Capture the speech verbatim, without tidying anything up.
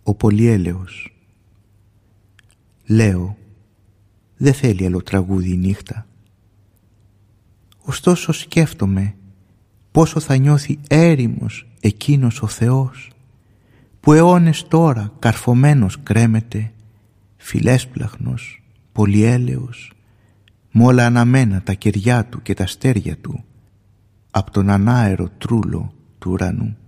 Ο πολυέλεος. Λέω, δε θέλει άλλο τραγούδι η νύχτα. Ωστόσο σκέφτομαι πόσο θα νιώθει έρημος εκείνος ο Θεός που αιώνες τώρα καρφωμένος κρέμεται, φιλέσπλαχνος, πολυέλεος, μ' όλα αναμένα τα κεριά του και τα αστέρια του, απ' τον ανάερο τρούλο του ουρανού.